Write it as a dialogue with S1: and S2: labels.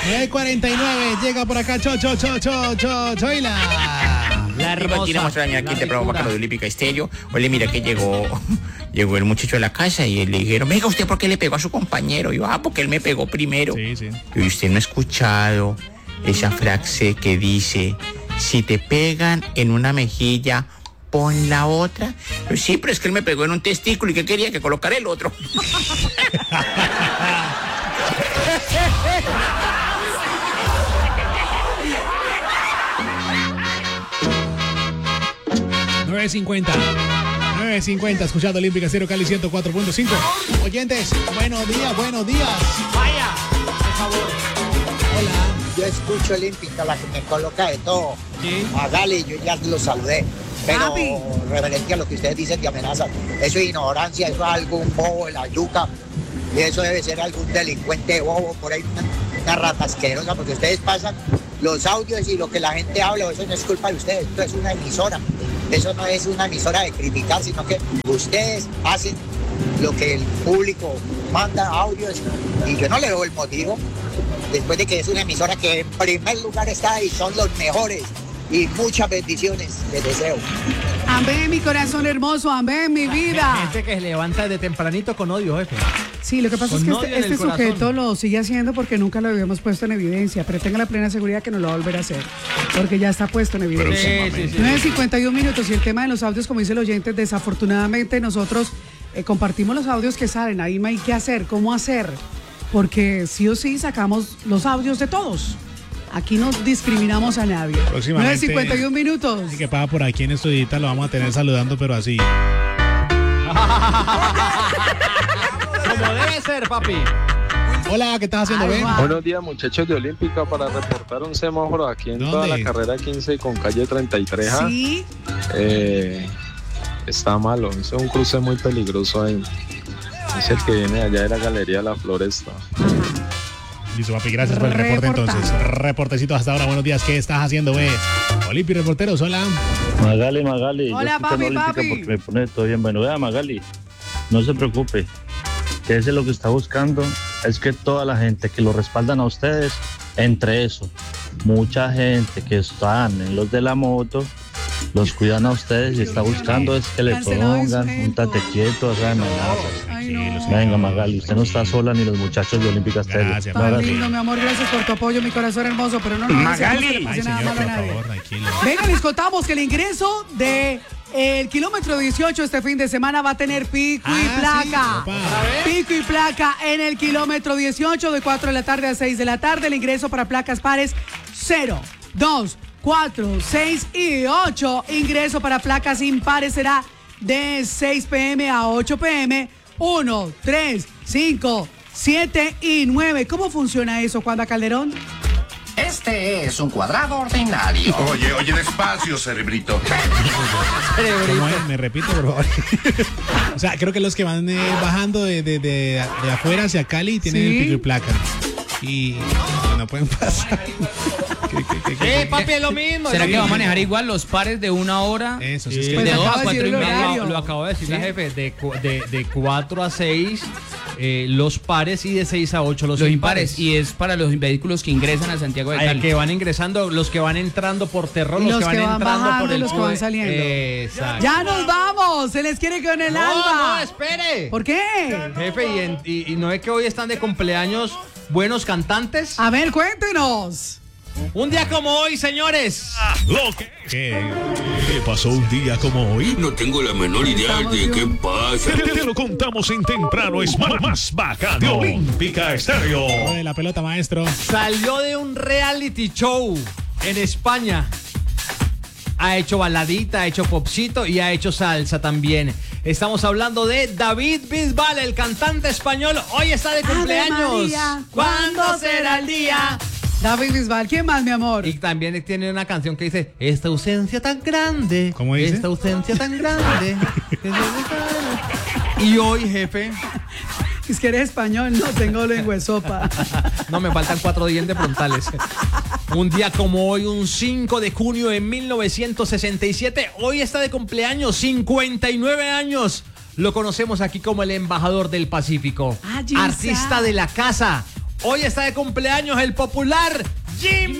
S1: 9:49, llega por acá Choila.
S2: La hermosa. Aquí vamos a dañar aquí te programa Carlos de Olímpica Estéreo. Oye, mira que llegó el muchacho de la casa y le dijeron, venga, ¿usted por qué le pegó a su compañero? Y yo, porque él me pegó primero.
S1: Sí.
S2: Y usted no ha escuchado esa frase que dice, si te pegan en una mejilla, pon la otra. Yo, sí, pero es que él me pegó en un testículo y que quería que colocara el otro.
S1: $9.50, escuchando Olímpica Estéreo Cali 104.5. Oyentes, buenos días.
S3: Vaya, por favor.
S1: Hola.
S4: Yo escucho Olímpica, la que me coloca de todo.
S1: ¿Sí?
S4: A Gali, yo ya lo saludé. Pero referente a lo que ustedes dicen de amenazas, eso es ignorancia, eso es algún bobo de la yuca. Y eso debe ser algún delincuente bobo, por ahí una rata asquerosa, porque ustedes pasan los audios y lo que la gente habla, eso no es culpa de ustedes, esto es una emisora. Eso no es una emisora de criticar, sino que ustedes hacen lo que el público manda, audios, y yo no le veo el motivo, después de que es una emisora que en primer lugar está y son los mejores, y muchas bendiciones les deseo.
S5: Amén, mi corazón hermoso, amén, mi vida.
S3: Gente que se levanta de tempranito con odio, jefe.
S5: Sí, lo que pasa es que este sujeto lo sigue haciendo porque nunca lo habíamos puesto en evidencia, pero tenga la plena seguridad que no lo va a volver a hacer, porque ya está puesto en evidencia.
S3: Sí.
S5: 9:51 minutos, y el tema de los audios, como dice el oyente, desafortunadamente nosotros compartimos los audios que salen, ahí no hay qué hacer, cómo hacer, porque sí o sí sacamos los audios de todos. Aquí no discriminamos a nadie. 9:51 minutos.
S1: Así que pasa por aquí en Estudita, lo vamos a tener saludando, pero así.
S3: Como debe ser, papi.
S1: Hola, ¿qué estás haciendo, Ben?
S6: Buenos días, muchachos de Olímpica, para reportar un semáforo aquí en toda la carrera 15 con calle 33A.
S5: Sí.
S6: Está malo, es un cruce muy peligroso ahí. Es el que viene allá de la Galería La Floresta.
S1: Listo, papi, gracias por el reporte entonces. Reportecito hasta ahora, buenos días. ¿Qué estás haciendo, ve? Olimpia Reporteros, hola.
S7: Magali.
S5: Hola, papi.
S7: Porque me pone todo bien. Bueno, vea, Magali, no se preocupe. Que ese es lo que está buscando, es que toda la gente que lo respaldan a ustedes, entre eso, mucha gente que están en los de la moto, los cuidan a ustedes y está buscando es que le pongan un tate quieto, amenazas. Venga, Magali, usted no está sola ni los muchachos de Olímpica Estéreo.
S1: Gracias,
S5: Tan lindo, mi amor, gracias por tu apoyo, mi corazón hermoso, pero no
S2: Magali.
S5: Ay, señor, por
S1: favor, tranquilo.
S5: Venga, les contamos que el ingreso de el kilómetro 18 este fin de semana va a tener pico y placa.
S1: Sí,
S5: pico y placa en el kilómetro 18 de 4 de la tarde a 6 de la tarde. El ingreso para placas pares 0, 2, 4, 6 y 8. Ingreso para placas impares será de 6 p.m. a 8 p.m. 1, 3, 5, 7 y 9. ¿Cómo funciona eso, Juan Calderón?
S8: Este es un cuadrado ordinario.
S9: Oye, despacio, cerebrito.
S1: ¿Cómo es? Me repito, por favor. O sea, creo que los que van bajando de afuera hacia Cali tienen el pico y placa. Y no pueden pasar.
S3: Papi, es lo mismo.
S10: ¿Será que va a manejar igual los pares de 1 hora?
S1: Eso, sí, es que
S5: Pues
S10: de 2 a
S5: acaba de
S10: 4 y
S5: decir el
S10: media.
S5: horario.
S3: Lo acabo de decir la jefe, de 4 a 6 los pares y de 6 a 8 los impares.
S10: Y es para los vehículos que ingresan a Santiago de Cali.
S3: Que van ingresando, los que van entrando por Terrón,
S5: Y
S3: los que van entrando
S5: bajando
S3: por el
S5: y los que van saliendo.
S3: Exacto.
S5: ¡Ya nos vamos! ¡Se les quiere con el alma!
S3: No, espere.
S5: ¿Por qué?
S3: Jefe, y no es que hoy están de cumpleaños buenos cantantes.
S5: A ver, cuéntenos.
S3: Un día como hoy, señores.
S1: ¿Qué pasó un día como hoy?
S9: No tengo la menor idea de qué pasa.
S11: Te lo contamos en temprano, es más bacano de Olímpica Estéreo.
S1: De la pelota, maestro.
S3: Salió de un reality show en España. Ha hecho baladita, ha hecho popcito y ha hecho salsa también. Estamos hablando de David Bisbal, el cantante español. Hoy está de cumpleaños.
S5: María,
S3: ¿cuándo será el día?
S5: David Bisbal, ¿quién más, mi amor?
S3: Y también tiene una canción que dice: esta ausencia tan grande.
S1: ¿Cómo dice?
S3: Esta ausencia tan grande. Y hoy, jefe.
S5: Es que eres español, no tengo lengua de sopa.
S3: No, me faltan 4 dientes frontales. Un día como hoy, un 5 de junio de 1967, hoy está de cumpleaños, 59 años. Lo conocemos aquí como el embajador del Pacífico.
S5: Ah, Gisa.
S3: Artista de la casa. Hoy está de cumpleaños el popular Jimmy.